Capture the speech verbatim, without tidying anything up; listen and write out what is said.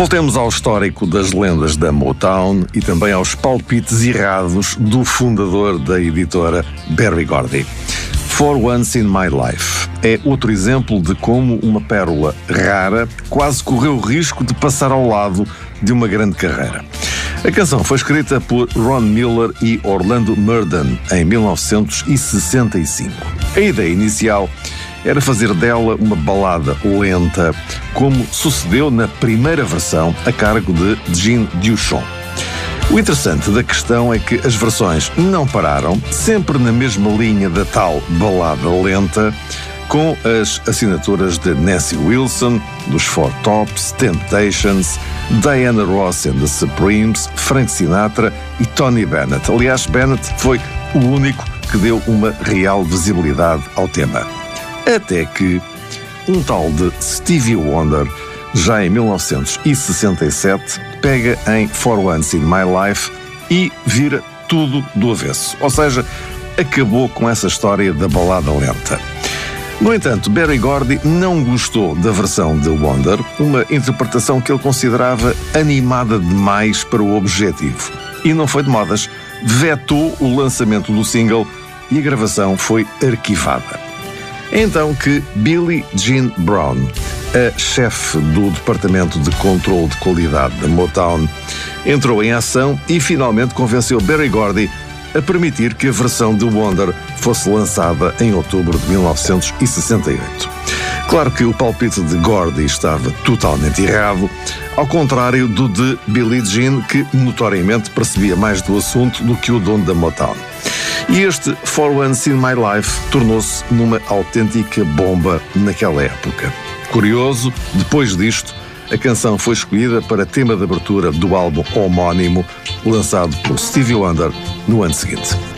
Voltemos ao histórico das lendas da Motown e também aos palpites errados do fundador da editora, Berry Gordy. For Once in My Life é outro exemplo de como uma pérola rara quase correu o risco de passar ao lado de uma grande carreira. A canção foi escrita por Ron Miller e Orlando Murden em mil novecentos e sessenta e cinco. A ideia inicial era fazer dela uma balada lenta, como sucedeu na primeira versão a cargo de Jean Duchon. O interessante da questão é que as versões não pararam, sempre na mesma linha da tal balada lenta, com as assinaturas de Nancy Wilson, dos Four Tops, Temptations, Diana Ross and the Supremes, Frank Sinatra e Tony Bennett. Aliás, Bennett foi o único que deu uma real visibilidade ao tema. Até que um tal de Stevie Wonder, já em mil novecentos e sessenta e sete, pega em For Once in My Life e vira tudo do avesso. Ou seja, acabou com essa história da balada lenta. No entanto, Berry Gordy não gostou da versão de Wonder, uma interpretação que ele considerava animada demais para o objetivo. E não foi de modas, vetou o lançamento do single e a gravação foi arquivada. É então que Billie Jean Brown, a chefe do Departamento de Controle de Qualidade da Motown, entrou em ação e finalmente convenceu Berry Gordy a permitir que a versão de Wonder fosse lançada em outubro de mil novecentos e sessenta e oito. Claro que o palpite de Gordy estava totalmente errado, ao contrário do de Billie Jean, que notoriamente percebia mais do assunto do que o dono da Motown. E este For Once in My Life tornou-se numa autêntica bomba naquela época. Curioso, depois disto, a canção foi escolhida para tema de abertura do álbum homónimo, lançado por Stevie Wonder no ano seguinte.